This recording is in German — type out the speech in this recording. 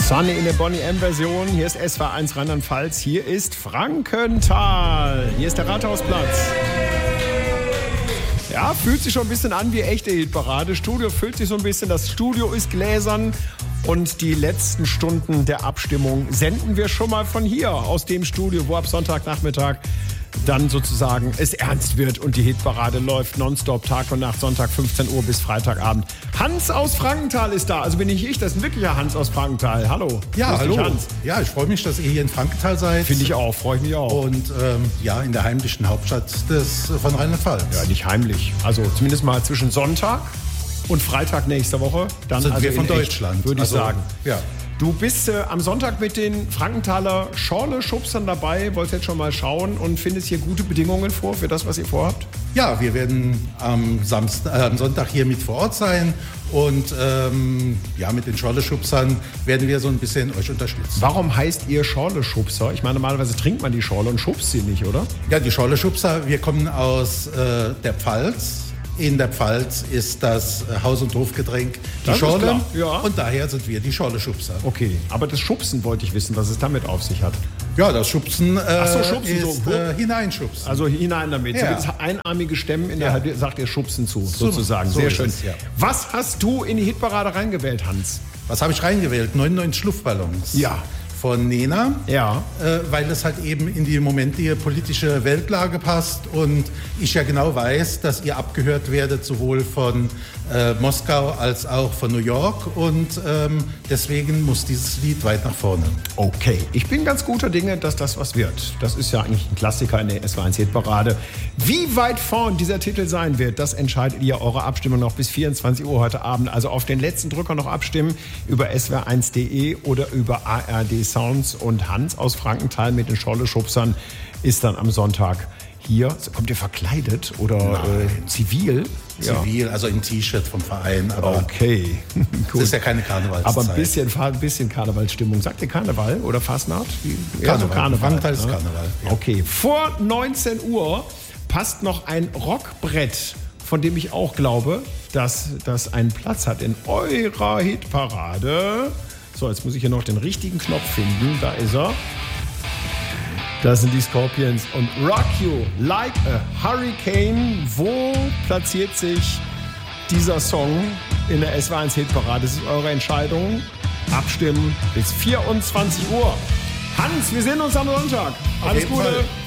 Sunny in der Bonnie M-Version. Hier ist SWR1 Rheinland-Pfalz. Hier ist Frankenthal. Hier ist der Rathausplatz. Ja, fühlt sich schon ein bisschen an wie echte Hitparade. Studio füllt sich so ein bisschen. Das Studio ist gläsern. Und die letzten Stunden der Abstimmung senden wir schon mal von hier, aus dem Studio, wo ab Sonntagnachmittag dann sozusagen es ernst wird und die Hitparade läuft nonstop, Tag und Nacht, Sonntag 15 Uhr bis Freitagabend. Hans aus Frankenthal ist da. Also bin nicht ich, das ist ein wirklicher Hans aus Frankenthal. Hallo. Ja, Grüß hallo. dich, Hans. Ja, ich freue mich, dass ihr hier in Frankenthal seid. Finde ich auch, freue ich mich auch. Und ja, in der heimlichen Hauptstadt von Rheinland-Pfalz. Ja, nicht heimlich. Also zumindest mal zwischen Sonntag und Freitag nächste Woche. Dann sind also wir von echt, Deutschland, würde ich sagen. Ja. Du bist am Sonntag mit den Frankenthaler Schorle-Schubsern dabei, wolltest jetzt schon mal schauen und findest hier gute Bedingungen vor für das, was ihr vorhabt? Ja, wir werden am Sonntag hier mit vor Ort sein und ja, mit den Schorle-Schubsern werden wir so ein bisschen euch unterstützen. Warum heißt ihr Schorle-Schubser? Ich meine, normalerweise trinkt man die Schorle und schubst sie nicht, oder? Ja, die Schorle-Schubser, wir kommen aus der Pfalz. In der Pfalz ist das Haus- und Hofgetränk die Schorle, ja. Und daher sind wir die Schorle-Schubser. Okay, aber das Schubsen wollte ich wissen, was es damit auf sich hat. Ja, das Schubsen, Schubsen ist so. Hineinschubsen. Also hinein damit. Ja. So wie das einarmige Stämmen in Ja. der sagt ihr Schubsen zu, sozusagen. so Sehr ist schön. es, ja. Was hast du in die Hitparade reingewählt, Hans? Was habe ich reingewählt? 99 Luftballons. Ja. Von Nena, Ja. weil es halt eben in die momentige politische Weltlage passt und ich ja genau weiß, dass ihr abgehört werdet, sowohl von Moskau als auch von New York und deswegen muss dieses Lied weit nach vorne. Okay, ich bin ganz guter Dinge, dass das was wird. Das ist ja eigentlich ein Klassiker in der SWR1-Hitparade. Wie weit vorn dieser Titel sein wird, das entscheidet ihr. Eure Abstimmung noch bis 24 Uhr heute Abend. Also auf den letzten Drücker noch abstimmen über swr1.de oder über ARD Sounds. Und Hans aus Frankenthal mit den Schorle-Schubsern ist dann am Sonntag hier. Kommt ihr verkleidet oder zivil? Zivil, also im T-Shirt vom Verein. Aber okay, es ist ja keine Karnevalszeit. Aber ein bisschen Karnevalsstimmung. Sagt ihr Karneval oder Fastnacht? Karneval. Frankenthal ist Karneval. Ja. Okay, vor 19 Uhr passt noch ein Rockbrett, von dem ich auch glaube, dass das einen Platz hat in eurer Hitparade. So, jetzt muss ich hier noch den richtigen Knopf finden. Da ist er. Das sind die Scorpions und Rock You Like a Hurricane. Wo platziert sich dieser Song in der SWR1-Hitparade? Das ist eure Entscheidung. Abstimmen bis 24 Uhr. Hans, wir sehen uns am Sonntag. Alles Gute.